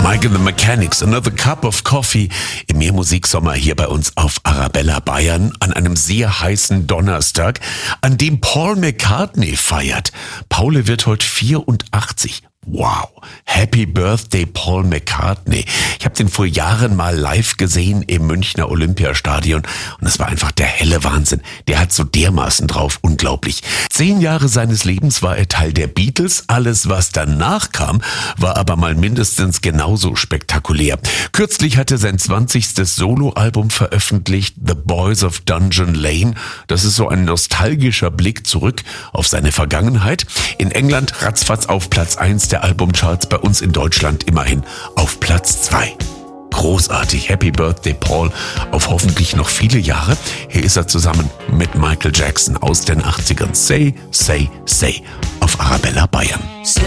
Mike and the Mechanics, Another Cup of Coffee im Mehrmusiksommer hier bei uns auf Arabella Bayern an einem sehr heißen Donnerstag, an dem Paul McCartney feiert. Paul wird heute 84. Wow, Happy Birthday Paul McCartney. Ich habe den vor Jahren mal live gesehen im Münchner Olympiastadion und es war einfach der helle Wahnsinn. Der hat so dermaßen drauf, unglaublich. 10 Jahre seines Lebens war er Teil der Beatles. Alles, was danach kam, war aber mal mindestens genauso spektakulär. Kürzlich hat er sein 20. Soloalbum veröffentlicht, The Boys of Dungeon Lane. Das ist so ein nostalgischer Blick zurück auf seine Vergangenheit. In England ratzfatz auf Platz 1 der Albumcharts, bei uns in Deutschland immerhin auf Platz 2. Großartig, Happy Birthday Paul auf hoffentlich noch viele Jahre. Hier ist er zusammen mit Michael Jackson aus den 80ern. Say, say, say auf Arabella Bayern.